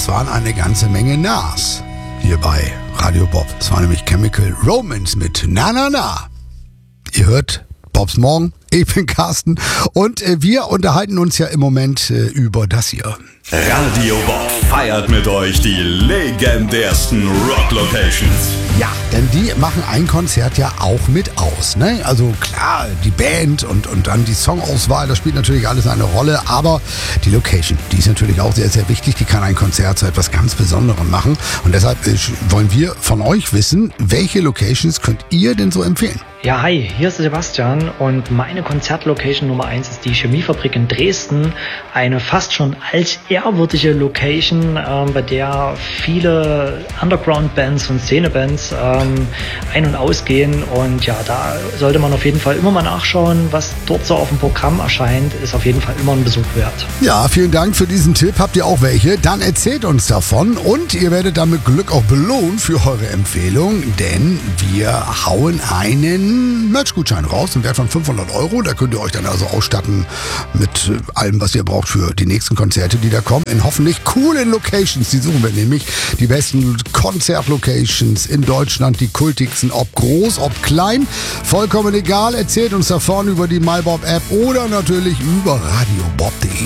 das waren eine ganze Menge Nas hier bei Radio Bob. Das war nämlich Chemical Romance mit Na Na Na. Ihr hört Bobs Morgen, ich bin Carsten und wir unterhalten uns ja im Moment über das hier. Radio Bob feiert mit euch die legendärsten Rock-Locations. Ja, denn die machen ein Konzert ja auch mit aus, ne? Also klar, die Band und dann die Songauswahl, das spielt natürlich alles eine Rolle, aber die Location, die ist natürlich auch sehr, sehr wichtig. Die kann ein Konzert zu etwas ganz Besonderem machen und deshalb wollen wir von euch wissen, welche Locations könnt ihr denn so empfehlen? Ja, hi, hier ist Sebastian und meine Konzertlocation Nummer 1 ist die Chemiefabrik in Dresden. Eine fast schon altehrwürdige Location, bei der viele Underground-Bands und Szene-Bands ein- und ausgehen. Und ja, da sollte man auf jeden Fall immer mal nachschauen, was dort so auf dem Programm erscheint. Ist auf jeden Fall immer ein Besuch wert. Ja, vielen Dank für diesen Tipp. Habt ihr auch welche? Dann erzählt uns davon und ihr werdet damit Glück auch belohnt für eure Empfehlung, denn wir hauen einen Merch-Gutschein raus im Wert von 500 €. Da könnt ihr euch dann also ausstatten mit allem, was ihr braucht für die nächsten Konzerte, die da kommen. In hoffentlich coolen Locations. Die suchen wir nämlich. Die besten Konzertlocations in Deutschland. Die kultigsten, ob groß, ob klein. Vollkommen egal. Erzählt uns davon über die MyBob-App oder natürlich über radiobob.de.